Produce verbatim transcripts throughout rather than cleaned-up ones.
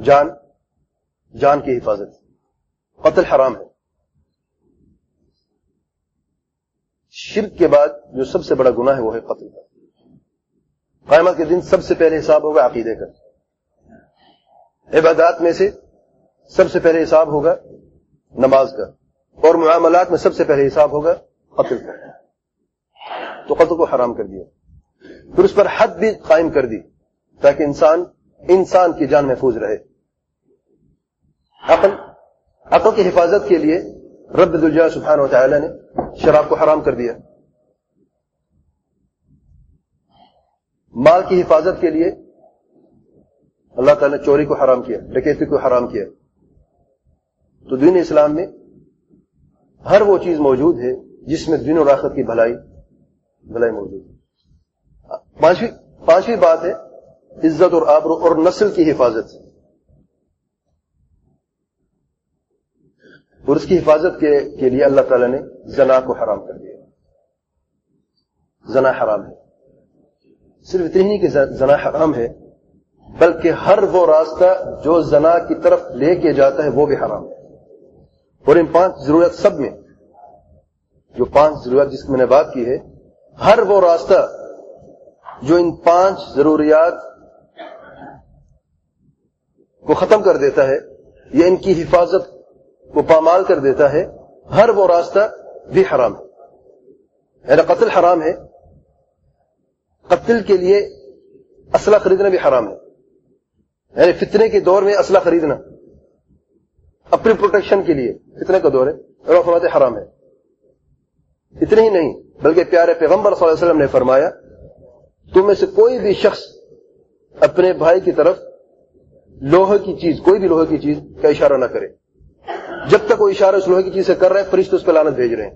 جان جان کی حفاظت. قتل حرام ہے. شرک کے بعد جو سب سے بڑا گناہ ہے وہ ہے قتل کا. قیامت کے دن سب سے پہلے حساب ہوگا عقیدے کا. عبادات میں سے سب سے پہلے حساب ہوگا نماز کا, اور معاملات میں سب سے پہلے حساب ہوگا قتل کا. تو قتل کو حرام کر دیا. پھر اس پر حد بھی قائم کر دی تاکہ انسان انسان کی جان محفوظ رہے. عقل عقل کی حفاظت کے لیے رب ذوالجلال سبحانہ وتعالی نے شراب کو حرام کر دیا. مال کی حفاظت کے لیے اللہ تعالی نے چوری کو حرام کیا, ڈکیتی کو حرام کیا. تو دین اسلام میں ہر وہ چیز موجود ہے جس میں دین اور آخرت کی بھلائی بھلائی موجود ہے. پانچویں پانچویں بات ہے عزت اور آبرو اور نسل کی حفاظت. اور اس کی حفاظت کے, کے لیے اللہ تعالی نے زنا کو حرام کر دیا. زنا حرام ہے. صرف اتنی نہیں کہ زنا حرام ہے, بلکہ ہر وہ راستہ جو زنا کی طرف لے کے جاتا ہے وہ بھی حرام ہے. اور ان پانچ ضرورت سب میں جو پانچ ضرورت جس کی میں نے بات کی ہے, ہر وہ راستہ جو ان پانچ ضروریات کو ختم کر دیتا ہے یا ان کی حفاظت کو پامال کر دیتا ہے, ہر وہ راستہ بھی حرام ہے. یعنی قتل حرام ہے. قتل کے لیے اسلحہ خریدنا بھی حرام ہے. یعنی فتنے کے دور میں اسلحہ خریدنا اپنی پروٹیکشن کے لیے فتنے کا دور ہے اور فرماتے حرام ہے. اتنے ہی نہیں بلکہ پیارے پیغمبر صلی اللہ علیہ وسلم نے فرمایا تم میں سے کوئی بھی شخص اپنے بھائی کی طرف لوہے کی چیز کوئی بھی لوہے کی چیز کا اشارہ نہ کرے. جب تک وہ اشارہ اس لوہے کی چیز سے کر رہے ہیں فرشتے اس پہ لعنت بھیج رہے ہیں.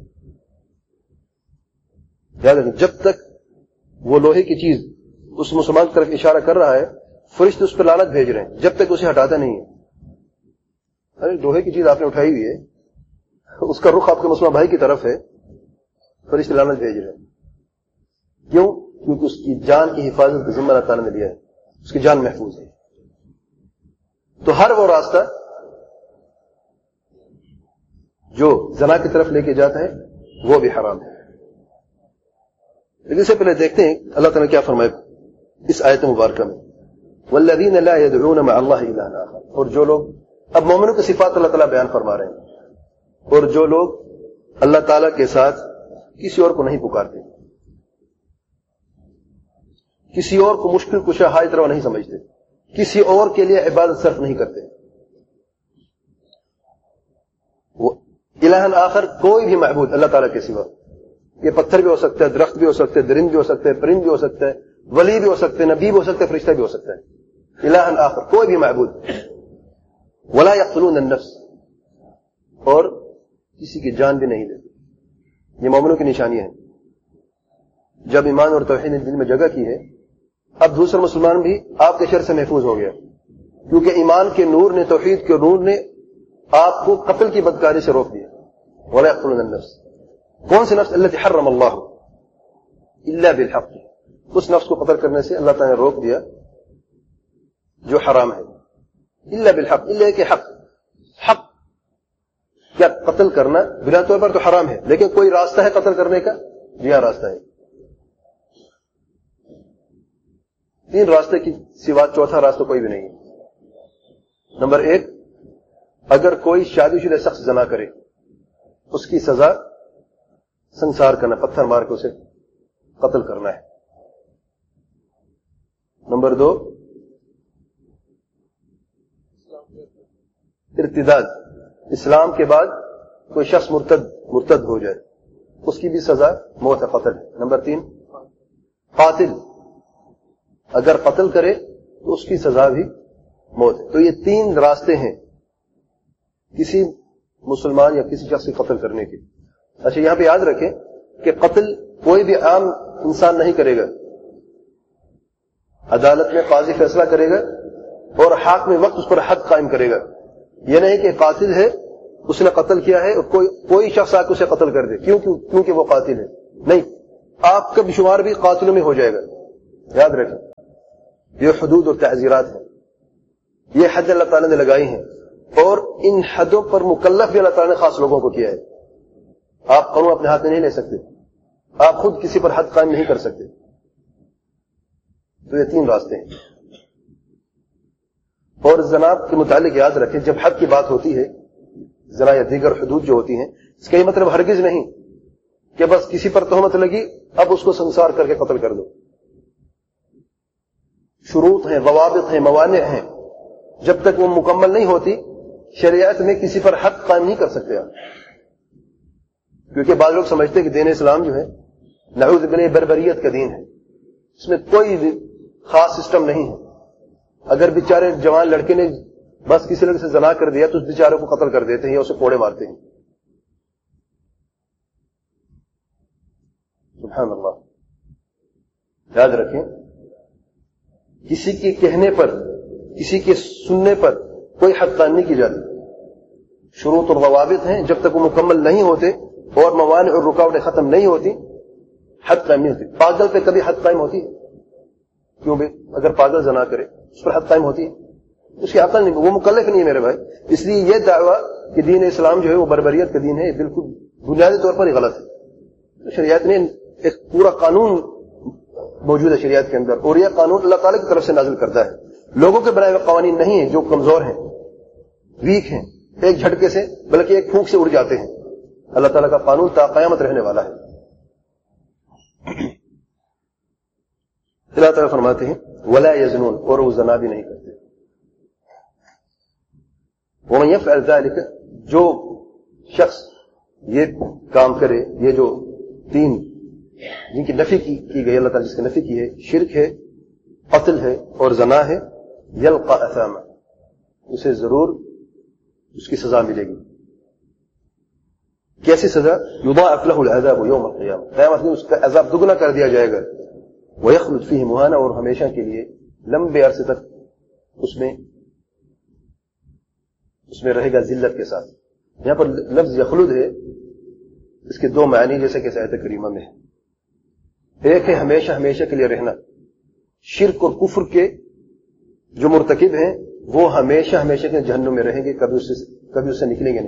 یاد رکھیں, جب تک وہ لوہے کی چیز اس مسلمان کی طرف اشارہ کر رہا ہے فرشتے اس پہ لعنت بھیج رہے ہیں جب تک اسے ہٹاتا نہیں ہے. ارے لوہے کی چیز آپ نے اٹھائی ہوئی ہے, اس کا رخ آپ کے مسلمان بھائی کی طرف ہے, فرشتے لعنت بھیج رہے ہیں. کیوں؟ کیونکہ اس کی جان کی حفاظت کا ذمہ اللہ تعالیٰ نے لیا ہے, اس کی جان محفوظ ہے. تو ہر وہ راستہ جو زنا کی طرف لے کے جاتا ہے وہ بھی حرام ہے. لیکن اس سے پہلے دیکھتے ہیں اللہ تعالیٰ نے کیا فرمائے اس آیت مبارکہ میں, والذین لا يدعون مع اللہ الہا آخر. اور جو لوگ, اب مومنوں کی صفات اللہ تعالیٰ بیان فرما رہے ہیں, اور جو لوگ اللہ تعالیٰ کے ساتھ کسی اور کو نہیں پکارتے, کسی اور کو مشکل کشا حاجت روا نہیں سمجھتے, کسی اور کے لیے عبادت صرف نہیں کرتے. وہ الہن آخر کوئی بھی معبود اللہ تعالیٰ کے سوا, یہ پتھر بھی ہو سکتا ہے, درخت بھی ہو سکتا ہے, درند بھی ہو سکتا ہے, پرند بھی ہو سکتا ہے, ولی بھی ہو سکتے ہیں, نبی بھی ہو سکتا ہے, فرشتہ بھی ہو سکتا ہے. الہن آخر کوئی بھی معبود. ولا یقتلون النفس, اور کسی کی جان بھی نہیں لیتے. یہ مومنوں کی نشانیاں ہیں. جب ایمان اور توحید نے دل میں جگہ کی ہے, اب دوسرا مسلمان بھی آپ کے شر سے محفوظ ہو گیا, کیونکہ ایمان کے نور نے, توحید کے نور نے آپ کو قتل کی بدکاری سے روک دیا. ولا یقتلون النفس, کون سی نفس؟ التي حرم اللہ الا بالحق, اس نفس کو قتل کرنے سے اللہ تعالی نے روک دیا جو حرام ہے. الا بالحق, الا کہ حق حق کیا قتل کرنا بلا طور پر تو حرام ہے, لیکن کوئی راستہ ہے قتل کرنے کا؟ جی ہاں راستہ ہے. تین راستے کی سوا چوتھا راستہ کوئی بھی نہیں ہے. نمبر ایک, اگر کوئی شادی شدہ شخص زنا کرے اس کی سزا سنسار کرنا, پتھر مار کے اسے قتل کرنا ہے. نمبر دو, ارتداد, اسلام کے بعد کوئی شخص مرتد مرتد ہو جائے اس کی بھی سزا موت ہے, قتل ہے. نمبر تین, قاتل اگر قتل کرے تو اس کی سزا بھی موت ہے. تو یہ تین راستے ہیں کسی مسلمان یا کسی شخص کو قتل کرنے کے. اچھا یہاں پہ یاد رکھیں کہ قتل کوئی بھی عام انسان نہیں کرے گا. عدالت میں قاضی فیصلہ کرے گا اور حاکم وقت اس پر حد قائم کرے گا. یہ نہیں کہ قاتل ہے, اس نے قتل کیا ہے اور کوئی کوئی شخص آ کے اسے قتل کر دے کیوں کیونکہ وہ قاتل ہے. نہیں, آپ کا بھی شمار بھی قاتلوں میں ہو جائے گا. یاد رکھیں یہ حدود اور تعزیرات ہیں. یہ حد اللہ تعالیٰ نے لگائی ہیں، اور ان حدوں پر مکلف بھی اللہ تعالیٰ نے خاص لوگوں کو کیا ہے. آپ قانون اپنے ہاتھ میں نہیں لے سکتے، آپ خود کسی پر حد قائم نہیں کر سکتے. تو یہ تین راستے ہیں. اور زنا کے متعلق یاد رکھیں، جب حد کی بات ہوتی ہے، زنا یا دیگر حدود جو ہوتی ہیں، اس کا یہ مطلب ہرگز نہیں کہ بس کسی پر تہمت لگی اب اس کو سنسار کر کے قتل کر دو. شروط ہیں، ضوابط ہیں، موانع ہیں. جب تک وہ مکمل نہیں ہوتی شریعت میں کسی پر حد قائم نہیں کر سکتے آپ. کیونکہ بعض لوگ سمجھتے ہیں کہ دین اسلام جو ہے نعوذ باللہ بربریت کا دین ہے، اس میں کوئی خاص سسٹم نہیں ہے. اگر بیچارے جوان لڑکے نے بس کسی لڑکے سے زنا کر دیا تو اس بیچارے کو قتل کر دیتے ہیں یا اسے کوڑے مارتے ہیں. سبحان اللہ. یاد رکھیں، کسی کے کہنے پر، کسی کے سننے پر کوئی حد قائم نہیں کی جاتی. شروط اور ضوابط ہیں، جب تک وہ مکمل نہیں ہوتے اور موانع اور رکاوٹیں ختم نہیں ہوتی حد قائم نہیں ہوتی. پاگل پہ کبھی حد قائم ہوتی ہے؟ کیوں بھائی؟ اگر پاگل زنا کرے اس پر حد قائم ہوتی ہے؟ اس کی عقل نہیں، وہ مکلف نہیں ہے میرے بھائی. اس لیے یہ دعویٰ کہ دین اسلام جو ہے وہ بربریت کا دین ہے، یہ بالکل بنیادی طور پر ہی غلط ہے. شریعت نے ایک پورا قانون موجود ہے شریعت کے اندر، اور یہ قانون اللہ تعالیٰ کی طرف سے نازل کرتا ہے. لوگوں کے بنائے ہوئے قوانین نہیں ہیں جو کمزور ہیں، ویک ہیں، ایک جھٹکے سے بلکہ ایک پھونک سے اڑ جاتے ہیں. اللہ تعالیٰ کا قانون تا قیامت رہنے والا ہے. اللہ تعالیٰ فرماتے ہیں ولا یزنون، اور وہ زنا بھی نہیں کرتے. ومن یفعل ذلک، جو شخص یہ کام کرے، یہ جو تین جن کی نفی کی, کی گئی اللہ تعالیٰ جس کی نفی کی ہے، شرک ہے، قتل ہے اور زنا ہے، یلقى اثاما، اسے ضرور اس کی سزا ملے گی. کیسی سزا؟ یضاعف له العذاب یوم القیامہ، قیامت میں اس کا عذاب دگنا کر دیا جائے گا. ویخلد فیہ مہانا، اور ہمیشہ کے لیے لمبے عرصے تک اس میں اس میں رہے گا ذلت کے ساتھ. یہاں پر لفظ یخلد ہے، اس کے دو معنی جیسے کہ آیت کریمہ میں ہے. ایک ہے ہمیشہ ہمیشہ کے لیے رہنا. شرک اور کفر کے جو مرتکب ہیں وہ ہمیشہ ہمیشہ کے جہنم میں رہیں گے، کبھی اس سے کبھی اس سے نکلیں گے نہیں،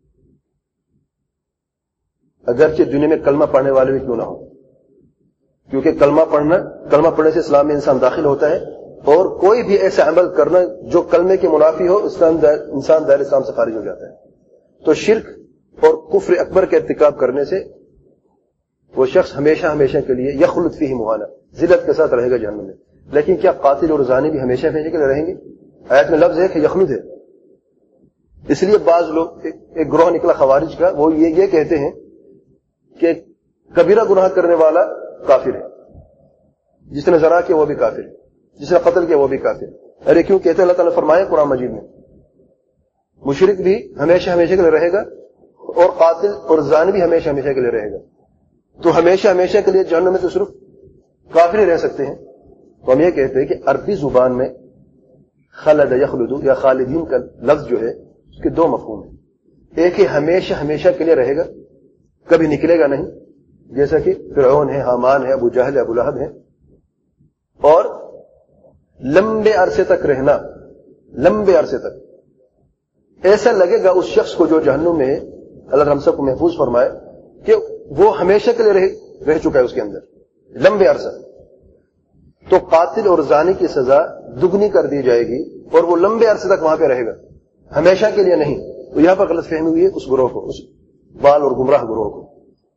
اگرچہ دنیا میں کلمہ پڑھنے والے بھی کیوں نہ ہو. کیونکہ کلمہ پڑھنا کلمہ پڑھنے سے اسلام میں انسان داخل ہوتا ہے، اور کوئی بھی ایسا عمل کرنا جو کلمے کے منافی ہو اس کا انسان دائرہ اسلام سے خارج ہو جاتا ہے. تو شرک اور کفر اکبر کا ارتکاب کرنے سے وہ شخص ہمیشہ ہمیشہ کے لیے یخلد فیہ مہانا، ذلت کے ساتھ رہے گا جہنم میں. لیکن کیا قاتل اور زانی بھی ہمیشہ ہمیشہ کے لیے رہیں گے؟ آیت میں لفظ ہے کہ یخلد ہے. اس لیے بعض لوگ، ایک گروہ نکلا خوارج کا، وہ یہ یہ کہتے ہیں کہ کبیرہ گناہ کرنے والا کافر ہے، جس نے زنا کیا وہ بھی کافر ہے، جس نے قتل کیا وہ بھی کافر ہے. ارے کیوں کہتے ہیں؟ اللہ تعالیٰ نے فرمایا قرآن مجید میں مشرک بھی ہمیشہ ہمیشہ کے لیے رہے گا اور قاتل اور زانی بھی ہمیشہ ہمیشہ کے لیے رہے گا. تو ہمیشہ ہمیشہ کے لیے جہنم میں تو صرف کافر ہی رہ سکتے ہیں. تو ہم یہ کہتے ہیں کہ عربی زبان میں خلد یخلد یا خالدین کا لفظ جو ہے اس کے دو مفہوم ہیں. ایک ہے ہمیشہ ہمیشہ کے لیے رہے گا، کبھی نکلے گا نہیں، جیسا کہ فرعون ہے، حامان ہے، ابو جہل ہے، ابو لہب ہے. اور لمبے عرصے تک رہنا، لمبے عرصے تک ایسا لگے گا اس شخص کو جو جہنم میں، اللہ ہم سب کو محفوظ فرمائے، کہ وہ ہمیشہ کے لیے رہ, رہ چکا ہے اس کے اندر لمبے عرصہ. تو قاتل اور زانی کی سزا دگنی کر دی جائے گی اور وہ لمبے عرصے تک وہاں پہ رہے گا، ہمیشہ کے لیے نہیں. تو یہاں پر غلط فہمی ہوئی ہے اس گروہ کو، اس بال اور گمراہ گروہ کو.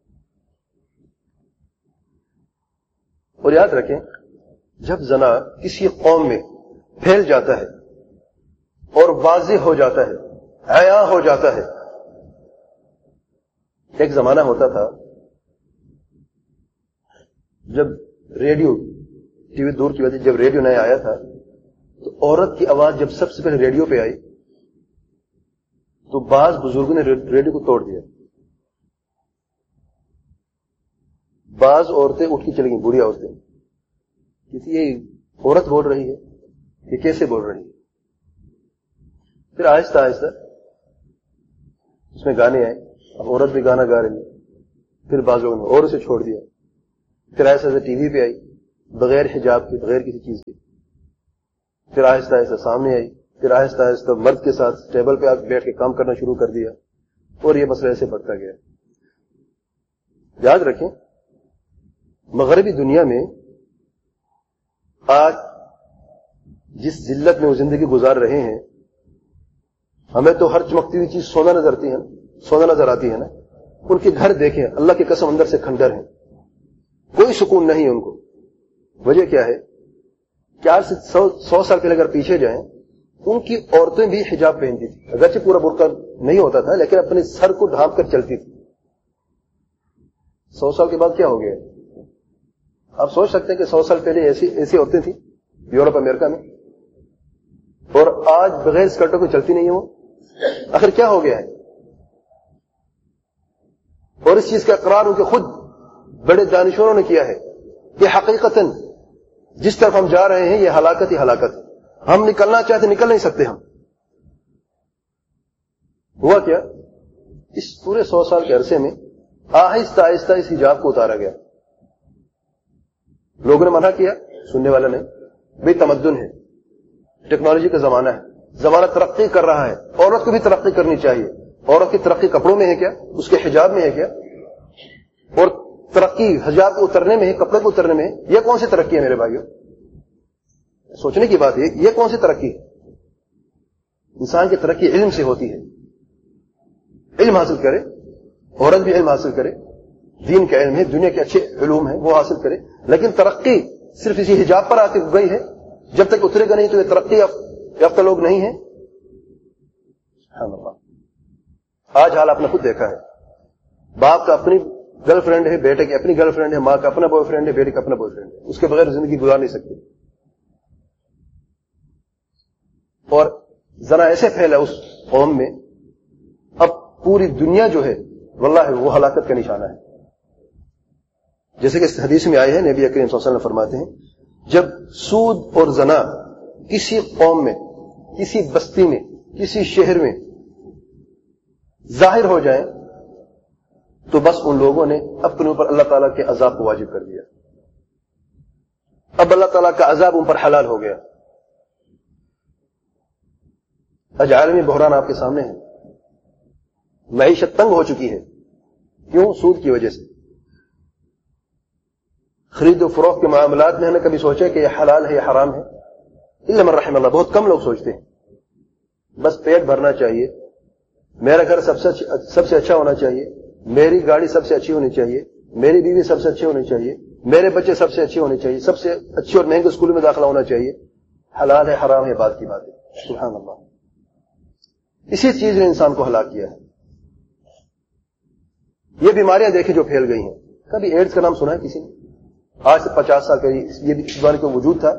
اور یاد رکھیں، جب زنا کسی قوم میں پھیل جاتا ہے اور واضح ہو جاتا ہے، عیاں ہو جاتا ہے. ایک زمانہ ہوتا تھا جب ریڈیو، ٹی وی دور کی وجہ، جب ریڈیو نیا آیا تھا تو عورت کی آواز جب سب سے پہلے ریڈیو پہ آئی تو بعض بزرگوں نے ریڈیو کو توڑ دیا. بعض عورتیں اٹھ کے چلی گئیں، بوڑھی عورتیں، کسی یہ عورت بول رہی ہے، یہ کیسے بول رہی ہے. پھر آہستہ آہستہ اس میں گانے آئے، اب عورت بھی گانا گا رہی ہے. پھر بعض لوگوں نے اور اسے چھوڑ دیا. پھر آہستہ آہستہ ٹی وی پہ آئی، بغیر حجاب کے، بغیر کسی چیز کے. پھر آہستہ آہستہ سامنے آئی، پھر آہستہ آہستہ مرد کے ساتھ ٹیبل پہ بیٹھ کے کام کرنا شروع کر دیا اور یہ مسئلہ ایسے بڑھتا گیا. یاد رکھیں مغربی دنیا میں آج جس ذلت میں وہ زندگی گزار رہے ہیں ہمیں تو ہر چمکتی ہوئی چیز سونا نظر آتی ہے سونا نظر آتی ہے نا. ان کے گھر دیکھیں اللہ کی قسم اندر سے کھنڈر ہیں, کوئی سکون نہیں ہے ان کو. وجہ کیا ہے کہ آج سے سو, سو سال پہلے اگر پیچھے جائیں ان کی عورتیں بھی حجاب پہنتی تھی, اگرچہ پورا برقع نہیں ہوتا تھا لیکن اپنے سر کو ڈھانپ کر چلتی تھی. سو سال کے بعد کیا ہو گیا؟ آپ سوچ سکتے ہیں کہ سو سال پہلے ایسی ایسی عورتیں تھیں یورپ امریکہ میں, اور آج بغیر اسکرٹوں کو چلتی نہیں ہے وہ. آخر کیا ہو گیا ہے؟ اور اس چیز کا اقرار ان کے خود بڑے دانشوروں نے کیا ہے کہ حقیقتاً جس طرف ہم جا رہے ہیں یہ ہلاکت ہی ہلاکت ہے. ہم نکلنا چاہتے نکل نہیں سکتے. ہم ہوا کیا اس پورے سو سال کے عرصے میں آہستہ آہستہ اس حجاب کو اتارا گیا. لوگوں نے منع کیا, سننے والا نہیں. بھئی تمدن ہے, ٹیکنالوجی کا زمانہ ہے, زمانہ ترقی کر رہا ہے, عورت کو بھی ترقی کرنی چاہیے. عورت کی ترقی کپڑوں میں ہے کیا؟ اس کے حجاب میں ہے کیا؟ اور ترقی حجاب کو اترنے میں ہے, کپڑے کو اترنے میں ہے. یہ کون سی ترقی ہے میرے بھائیوں؟ سوچنے کی بات ہے, یہ کون سی ترقی ہے؟ انسان کی ترقی علم سے ہوتی ہے. علم حاصل کرے, عورت بھی علم حاصل کرے, دین کا علم ہے, دنیا کے اچھے علوم ہیں وہ حاصل کرے. لیکن ترقی صرف اسی حجاب پر آتی گئی ہے, جب تک اترے گا نہیں تو یہ ترقی یافتہ لوگ نہیں ہیں. سبحان اللہ. آج حال آپ نے خود دیکھا ہے, باپ کا اپنی گرل فرینڈ ہے, بیٹے کی اپنی گرل فرینڈ ہے, ماں کا اپنا بوائے فرینڈ ہے, بیٹے کا اپنا بوائے فرینڈ ہے, اس کے بغیر زندگی گزار نہیں سکتے. اور ذرا ایسے پھیلا اس قوم میں, اب پوری دنیا جو ہے واللہ وہ ہلاکت کا نشانہ ہے. جیسے کہ اس حدیث میں آئے ہیں, نبی کریم صلی اللہ علیہ وسلم فرماتے ہیں جب سود اور زنا کسی قوم میں, کسی بستی میں, کسی شہر میں ظاہر ہو جائیں تو بس ان لوگوں نے اپنے اوپر اللہ تعالیٰ کے عذاب کو واجب کر دیا. اب اللہ تعالیٰ کا عذاب ان پر حلال ہو گیا. آج عالمی بحران آپ کے سامنے ہے, معیشت تنگ ہو چکی ہے. کیوں؟ سود کی وجہ سے. خرید و فروخت کے معاملات میں ہم نے کبھی سوچا کہ یہ حلال ہے, یہ حرام ہے؟ الا من رحم اللہ, بہت کم لوگ سوچتے ہیں. بس پیٹ بھرنا چاہیے, میرا گھر سب سے سب سے اچھا ہونا چاہیے, میری گاڑی سب سے اچھی ہونی چاہیے, میری بیوی سب سے اچھی ہونی چاہیے, میرے بچے سب سے اچھے ہونے چاہیے, سب سے اچھی اور مہنگے اسکول میں داخلہ ہونا چاہیے. حلال ہے حرام ہے بات کی بات ہے. سبحان اللہ. اسی چیز نے انسان کو ہلاک کیا ہے. یہ بیماریاں دیکھیں جو پھیل گئی ہیں. کبھی ایڈز کا نام سنا ہے کسی نے؟ آج سے پچاس سال پہلے یہ بھی اس بیماری کا وجود تھا.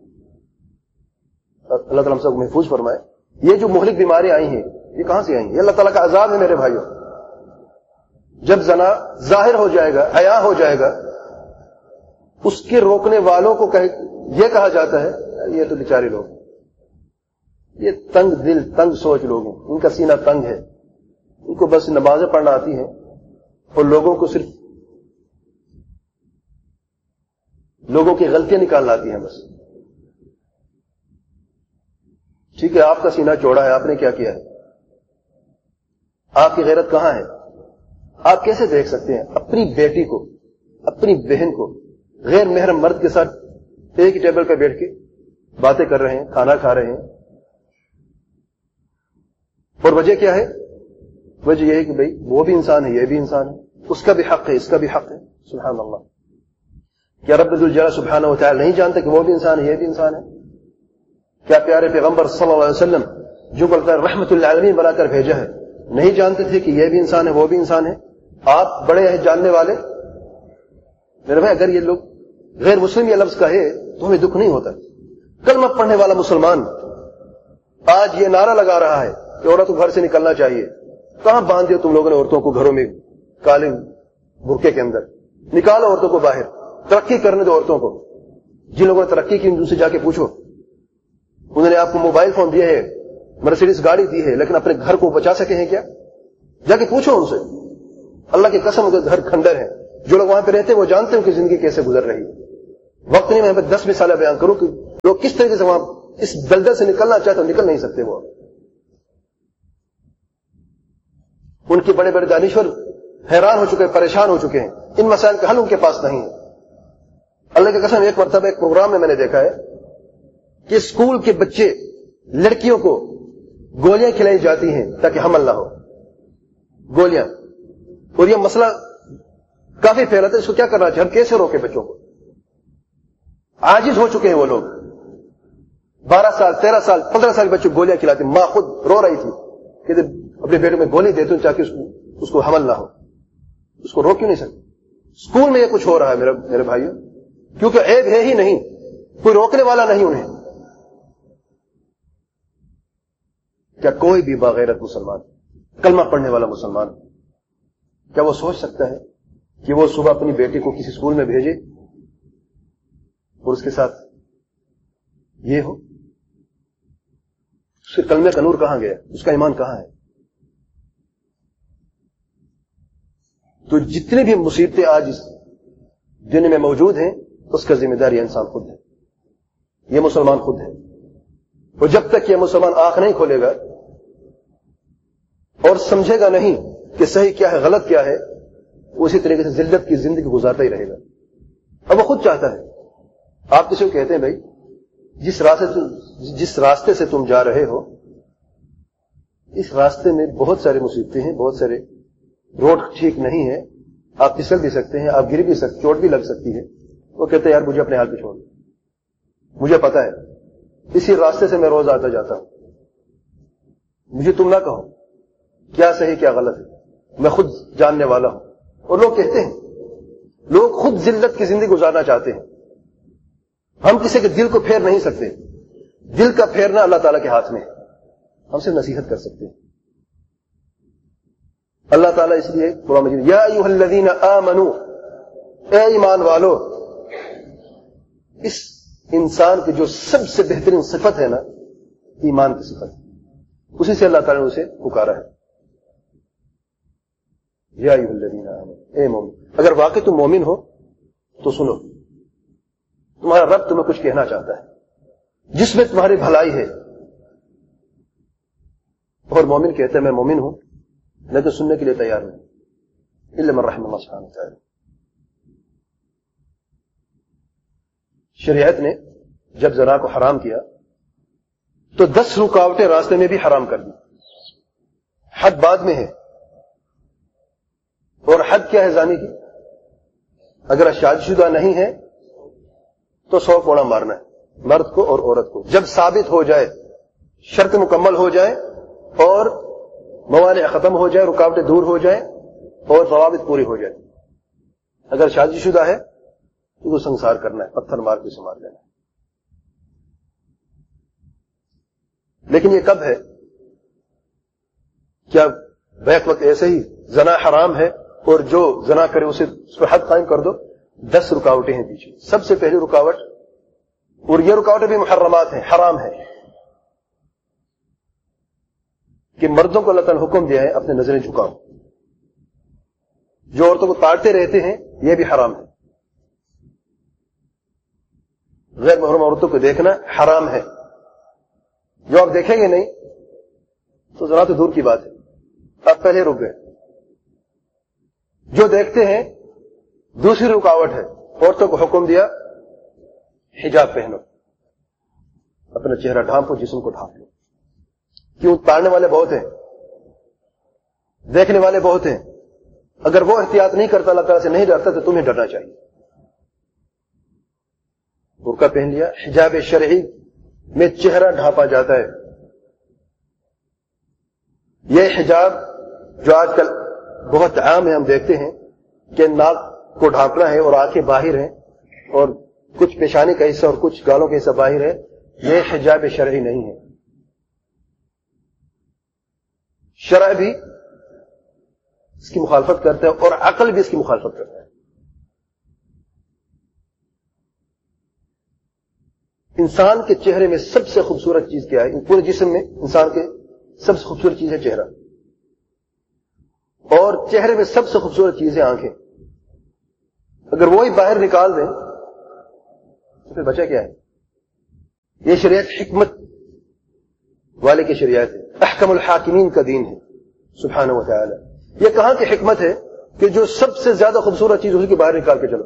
اللہ تعالیٰ ہم سب کو محفوظ فرمائے. یہ جو مہلک بیماریاں آئی ہیں یہ کہاں سے آئی ہیں؟ یہ اللہ تعالیٰ کا عذاب ہے میرے بھائیوں. جب زنا ظاہر ہو جائے گا, عیاں ہو جائے گا, اس کے روکنے والوں کو کہ یہ کہا جاتا ہے یہ تو بیچارے لوگ, یہ تنگ دل تنگ سوچ لوگ ہیں, ان کا سینہ تنگ ہے, ان کو بس نمازیں پڑھنا آتی ہیں اور لوگوں کو صرف لوگوں کی غلطیاں نکالنا آتی ہیں بس. ٹھیک ہے, آپ کا سینہ چوڑا ہے, آپ نے کیا کیا ہے؟ آپ کی غیرت کہاں ہے؟ آپ کیسے دیکھ سکتے ہیں اپنی بیٹی کو, اپنی بہن کو غیر محرم مرد کے ساتھ ایک ہی ٹیبل پہ بیٹھ کے باتیں کر رہے ہیں, کھانا کھا رہے ہیں؟ اور وجہ کیا ہے؟ وجہ یہ ہے کہ بھئی وہ بھی انسان ہے, یہ بھی انسان ہے, اس کا بھی حق ہے, اس کا بھی حق ہے. سبحان اللہ. کیا رب ذوالجلال سبحانہ و تعالی نہیں جانتے کہ وہ بھی انسان ہے, یہ بھی انسان ہے؟ کیا پیارے پیغمبر صلی اللہ علیہ وسلم جو بلکہ رحمت للعالمین بنا کر بھیجا ہے نہیں جانتے تھے کہ یہ بھی انسان ہے, وہ بھی انسان ہے؟ آپ بڑے ہیں جاننے والے. میرے بھائی اگر یہ لوگ غیر مسلم یہ لفظ کہے تو ہمیں دکھ نہیں ہوتا. کلمہ پڑھنے والا مسلمان آج یہ نعرہ لگا رہا ہے کہ عورتوں کو گھر سے نکلنا چاہیے. کہاں باندھ دیا تم لوگوں نے عورتوں کو گھروں میں کالے برقعے کے اندر؟ نکالو عورتوں کو باہر, ترقی کرنے دو عورتوں کو. جن لوگوں نے ترقی کی ان سے جا کے پوچھو, انہوں نے آپ کو موبائل فون دیے ہے, مرسیڈیز گاڑی دی ہے, لیکن اپنے گھر کو بچا سکے ہیں کیا؟ جا کے پوچھو ان سے. اللہ کی قسم ان کے گھر کھنڈر ہے. جو لوگ وہاں پہ رہتے ہیں وہ جانتے ہیں کہ زندگی کیسے گزر رہی ہے. وقت نہیں میں دس مثالیں بیان کروں کہ لوگ کس طریقے سے وہاں اس دلدل سے نکلنا چاہتے ہو نکل نہیں سکتے. وہ ان کے بڑے بڑے دانشور حیران ہو چکے ہیں, پریشان ہو چکے ہیں, ان مسائل کا حل ان کے پاس نہیں ہے. اللہ کی قسم ایک مرتبہ ایک پروگرام میں میں نے دیکھا ہے کہ اسکول کے بچے لڑکیوں کو گولیاں کھلائی جاتی ہیں تاکہ حمل نہ ہو, گولیاں, اور یہ مسئلہ کافی پھیلا تھا. اس کو کیا کرنا چاہیے, ہم کیسے روکے بچوں کو؟ عاجز ہو چکے ہیں وہ لوگ. بارہ سال تیرہ سال پندرہ سال بچوں کو گولیاں کھلاتی, ماں خود رو رہی تھی کہ اپنے بیٹے میں گولی دیتی ہوں تاکہ اس کو اس کو حمل نہ ہو. اس کو روک کیوں نہیں سکتے؟ اسکول میں یہ کچھ ہو رہا ہے میرے میرے بھائیوں, کیونکہ عیب ہے ہی نہیں, کوئی روکنے والا نہیں انہیں. کیا کوئی بھی باغیرت مسلمان, کلمہ پڑھنے والا مسلمان, کیا وہ سوچ سکتا ہے کہ وہ صبح اپنی بیٹی کو کسی اسکول میں بھیجے اور اس کے ساتھ یہ ہو؟ اس کے کلمے کا نور کہاں گیا, اس کا ایمان کہاں ہے؟ تو جتنی بھی مصیبتیں آج اس دنیا میں موجود ہیں اس کا ذمہ دار یہ انسان خود ہے, یہ مسلمان خود ہے. اور جب تک یہ مسلمان آنکھ نہیں کھولے گا اور سمجھے گا نہیں کہ صحیح کیا ہے غلط کیا ہے, اسی طریقے سے ذلت کی زندگی گزارتا ہی رہے گا. اب وہ خود چاہتا ہے. آپ کسی کو کہتے ہیں بھائی جس راستے جس راستے سے تم جا رہے ہو اس راستے میں بہت ساری مصیبتیں ہیں, بہت سارے روڈ ٹھیک نہیں ہے, آپ پھسل بھی سکتے ہیں, آپ گر بھی سکتے, چوٹ بھی لگ سکتی ہے. وہ کہتے ہیں یار مجھے اپنے حال پہ چھوڑ دو, مجھے پتا ہے اسی راستے سے میں روز آتا جاتا ہوں, مجھے تم نہ کہو کیا صحیح کیا غلط ہے, میں خود جاننے والا ہوں. اور لوگ کہتے ہیں, لوگ خود ذلت کی زندگی گزارنا چاہتے ہیں. ہم کسی کے دل کو پھیر نہیں سکتے, دل کا پھیرنا اللہ تعالیٰ کے ہاتھ میں ہے, ہم صرف نصیحت کر سکتے ہیں. اللہ تعالیٰ اس لیے قرآن مجید یا ایھا الذین آمنوا, اے ایمان والو, اس انسان کی جو سب سے بہترین صفت ہے نا ایمان کی صفت, اسی سے اللہ تعالیٰ نے اسے پکارا ہے. یا ایھا الذین آمنوا, اے مومن, اگر واقعی تم مومن ہو تو سنو, تمہارا رب تمہیں کچھ کہنا چاہتا ہے جس میں تمہاری بھلائی ہے. اور مومن کہتا ہے میں مومن ہوں لیکن سننے کے لیے تیار نہیں, الا من رحم اللہ سبحانہ وتعالی. شریعت نے جب زنا کو حرام کیا تو دس رکاوٹیں راستے میں بھی حرام کر دی. حد بعد میں ہے, اور حد کیا ہے زانی کی؟ اگر شادی شدہ نہیں ہے تو سو کوڑا مارنا ہے, مرد کو اور عورت کو. جب ثابت ہو جائے, شرط مکمل ہو جائے اور موانع ختم ہو جائے, رکاوٹیں دور ہو جائیں اور ضوابط پوری ہو جائے. اگر شادی شدہ ہے تو وہ سنسار کرنا ہے, پتھر مار کے اسے مار دینا ہے. لیکن یہ کب ہے؟ کیا بیک وقت ایسے ہی زنا حرام ہے اور جو زنا کرے اسے اس پر حد قائم کر دو؟ دس رکاوٹیں ہیں پیچھے. سب سے پہلی رکاوٹ, اور یہ رکاوٹیں بھی محرمات ہیں, حرام ہے, کہ مردوں کو اللہ تعالیٰ نے حکم دیا ہے اپنے نظریں جھکاؤ. جو عورتوں کو تاڑتے رہتے ہیں یہ بھی حرام ہے. غیر محرم عورتوں کو دیکھنا حرام ہے. جو آپ دیکھیں گے نہیں تو ذرا تو دور کی بات ہے, آپ پہلے رک گئے. جو دیکھتے ہیں دوسری رکاوٹ ہے, عورتوں کو حکم دیا حجاب پہنو, اپنا چہرہ ڈھانپو, جسم کو ڈھانپ لو. کیوں؟ تاڑنے والے بہت ہیں, دیکھنے والے بہت ہیں. اگر وہ احتیاط نہیں کرتا, اللہ تعالیٰ سے نہیں ڈرتا, تو تمہیں ڈرنا چاہیے. برقع پہن لیا, حجاب شرعی میں چہرہ ڈھانپا جاتا ہے. یہ حجاب جو آج کل بہت عام ہے, ہم دیکھتے ہیں کہ ناک کو ڈھانپنا ہے اور آنکھیں باہر ہیں اور کچھ پیشانی کا حصہ اور کچھ گالوں کا حصہ باہر ہے, یہ حجاب شرعی نہیں ہے. شرع بھی اس کی مخالفت کرتا ہے اور عقل بھی اس کی مخالفت کرتا ہے. انسان کے چہرے میں سب سے خوبصورت چیز کیا ہے؟ پورے جسم میں انسان کے سب سے خوبصورت چیز ہے چہرہ, اور چہرے میں سب سے خوبصورت چیز ہے آنکھیں. اگر وہی باہر نکال دیں تو پھر بچا کیا ہے؟ یہ شریعت حکمت والے کی شریعت ہے، احکم الحاکمین کا دین ہے سبحانہ و تعالی. یہ کہاں کی حکمت ہے کہ جو سب سے زیادہ خوبصورت چیز اسی کی باہر نکال کے چلو.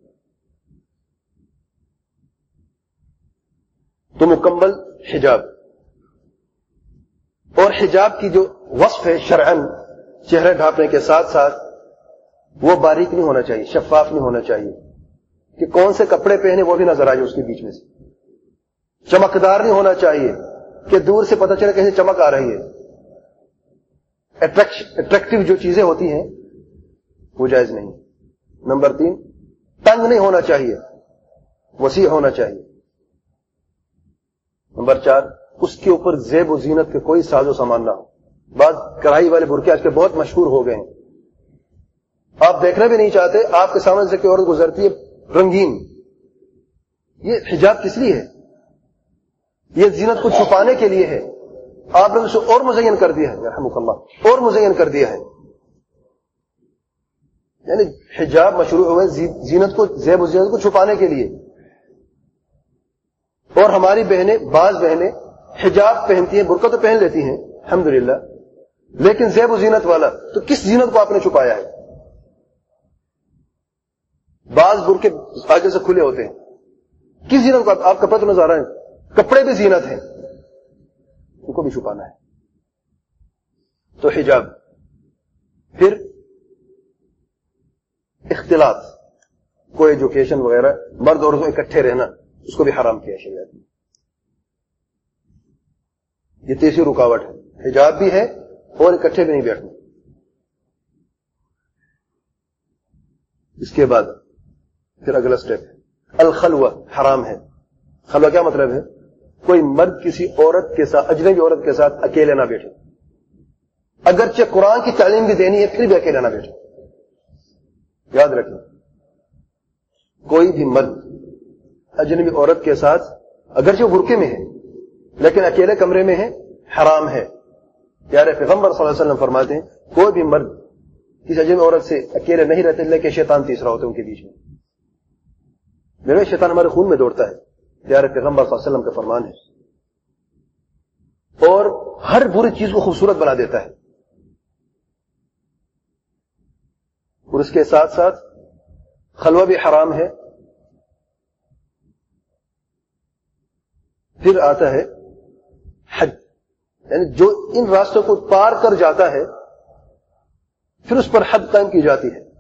تو مکمل حجاب، اور حجاب کی جو وصف ہے شرعن چہرے ڈھانپنے کے ساتھ ساتھ وہ باریک نہیں ہونا چاہیے، شفاف نہیں ہونا چاہیے کہ کون سے کپڑے پہنے وہ بھی نظر آ جائے اس کے بیچ میں سے. چمکدار نہیں ہونا چاہیے کہ دور سے پتہ چلے کہیں چمک آ رہی ہے. اٹریکٹیو جو چیزیں ہوتی ہیں وہ جائز نہیں. نمبر تین، تنگ نہیں ہونا چاہیے، وسیع ہونا چاہیے. نمبر چار، اس کے اوپر زیب و زینت کے کوئی ساز و سامان نہ ہو. بعض کڑھائی والے برقعے آج کے بہت مشہور ہو گئے ہیں، آپ دیکھنا بھی نہیں چاہتے، آپ کے سامنے سے کوئی عورت گزرتی ہے رنگین. یہ حجاب کس لیے ہے؟ یہ زینت کو چھپانے کے لیے ہے. آپ نے اسے اور مزین کر دیا ہے، رحمک اللہ، اور مزین کر دیا ہے. یعنی حجاب مشروع ہوئے زینت کو، زیب و زینت کو چھپانے کے لیے. اور ہماری بہنیں، بعض بہنیں حجاب پہنتی ہیں، برقع تو پہن لیتی ہیں الحمدللہ، لیکن زیب و زینت والا تو کس زینت کو آپ نے چھپایا ہے؟ بعض برقعے آگے سے کھلے ہوتے ہیں، کس زینت کو؟ آپ کپڑے تو نظر آ رہے ہیں، کپڑے بھی زینت ہیں، ان کو بھی چھپانا ہے. تو حجاب. پھر اختلاط، کوئی ایجوکیشن وغیرہ، مرد اور عورتوں اکٹھے رہنا، اس کو بھی حرام کیا شریعت نے. یہ تیسری رکاوٹ ہے، حجاب بھی ہے اور اکٹھے بھی نہیں بیٹھنا. اس کے بعد پھر اگلا سٹیپ ہے الخلوہ، حرام ہے. خلوہ کیا مطلب ہے؟ کوئی مرد کسی عورت کے ساتھ، اجنبی عورت کے ساتھ اکیلے نہ بیٹھے. اگرچہ قرآن کی تعلیم بھی دینی ہے پھر بھی اکیلے نہ بیٹھے. یاد رکھیں، کوئی بھی مرد اجنبی عورت کے ساتھ اگرچہ وہ برقعے میں ہے لیکن اکیلے کمرے میں ہے، حرام ہے. پیارے پیغمبر صلی اللہ علیہ وسلم فرماتے ہیں کوئی بھی مرد کسی اجنبی عورت سے اکیلے نہیں رہتے لیکن شیطان تیسرا ہوتا ہے ان کے بیچ میں. میرے شیطان ہمارے خون میں دوڑتا ہے، پیارے پیغمبر صلی اللہ علیہ وسلم کا فرمان ہے، اور ہر بری چیز کو خوبصورت بنا دیتا ہے. اور اس کے ساتھ ساتھ خلوہ بھی حرام ہے. پھر آتا ہے حج، یعنی جو ان راستوں کو پار کر جاتا ہے پھر اس پر حد قائم کی جاتی ہے.